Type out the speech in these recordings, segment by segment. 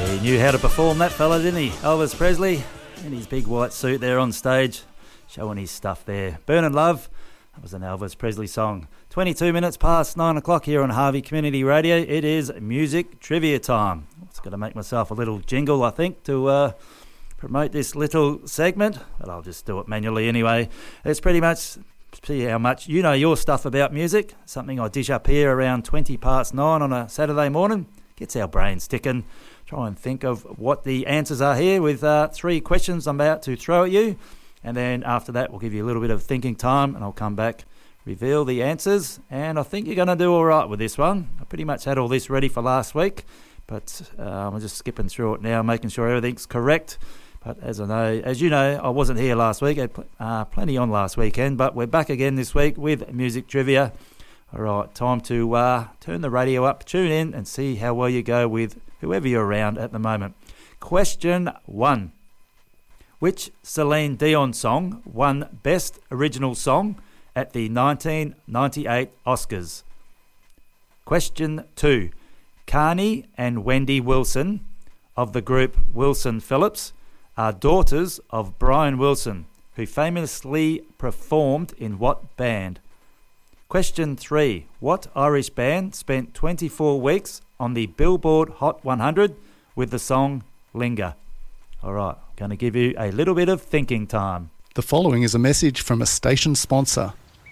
He knew how to perform, that fella, didn't he? Elvis Presley in his big white suit there on stage, showing his stuff there. Burnin' Love, that was an Elvis Presley song. 22 minutes past 9 o'clock here on Harvey Community Radio. It is music trivia time. I was going to make myself a little jingle, I think, to promote this little segment, but I'll just do it manually anyway. It's pretty much see how much you know your stuff about music, something I dish up here around 20 past 9 on a Saturday morning. Gets our brains ticking. Try and think of what the answers are here with 3 questions I'm about to throw at you. And then after that, we'll give you a little bit of thinking time and I'll come back, reveal the answers. And I think you're going to do all right with this one. I pretty much had all this ready for last week, but I'm just skipping through it now, making sure everything's correct. But as you know, I wasn't here last week. I had plenty on last weekend, but we're back again this week with music trivia. All right, time to turn the radio up, tune in and see how well you go with whoever you're around at the moment. Question 1. Which Celine Dion song won Best Original Song at the 1998 Oscars? Question 2. Carney and Wendy Wilson of the group Wilson Phillips are daughters of Brian Wilson, who famously performed in what band? Question 3. What Irish band spent 24 weeks on the Billboard Hot 100 with the song Linger? All right, I'm going to give you a little bit of thinking time. The following is a message from a station sponsor.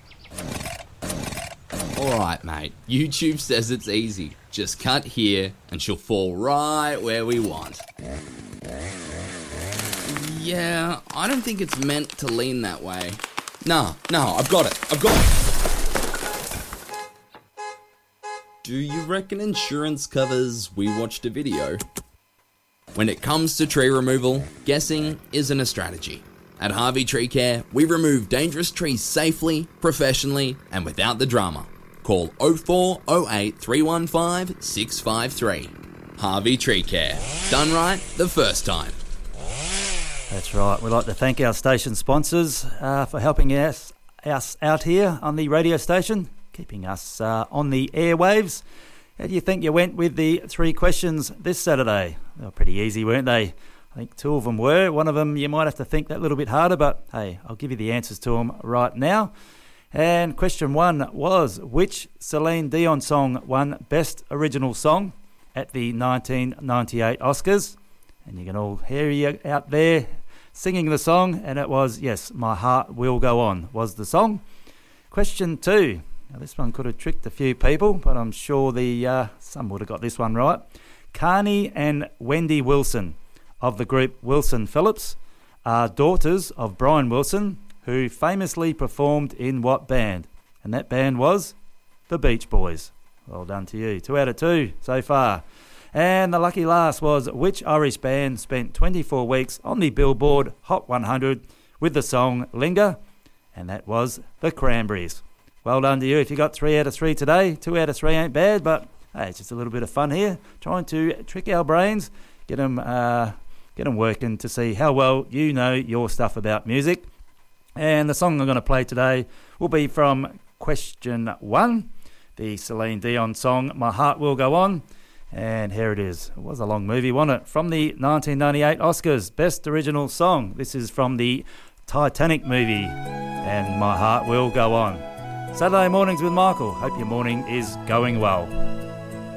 All right, mate. YouTube says it's easy. Just cut here and she'll fall right where we want. Yeah, I don't think it's meant to lean that way. No, I've got it. Do you reckon insurance covers we watched a video? When it comes to tree removal, guessing isn't a strategy. At Harvey Tree Care, we remove dangerous trees safely, professionally, and without the drama. Call 0408 315 653. Harvey Tree Care. Done right the first time. That's right. We'd like to thank our station sponsors for helping us out here on the radio station, keeping us on the airwaves. How do you think you went with the 3 questions this Saturday? They were pretty easy, weren't they? I think 2 of them were. One of them you might have to think that little bit harder, but hey, I'll give you the answers to them right now. And question 1 was, which Celine Dion song won Best Original Song at the 1998 Oscars? And you can all hear you out there singing the song, and it was, yes, My Heart Will Go On was the song. Question 2. Now, this one could have tricked a few people, but I'm sure some would have got this one right. Carney and Wendy Wilson of the group Wilson Phillips are daughters of Brian Wilson, who famously performed in what band? And that band was the Beach Boys. Well done to you. 2 out of 2 so far. And the lucky last was, which Irish band spent 24 weeks on the Billboard Hot 100 with the song Linger? And that was the Cranberries. Well done to you. If you got 3 out of 3 today, 2 out of 3 ain't bad, but hey, it's just a little bit of fun here, trying to trick our brains, get them working to see how well you know your stuff about music. And the song I'm going to play today will be from question 1, the Celine Dion song My Heart Will Go On. And here it is. It was a long movie, wasn't it? From the 1998 Oscars, Best Original Song. This is from the Titanic movie, and My Heart Will Go On. Saturday Mornings with Michael. Hope your morning is going well.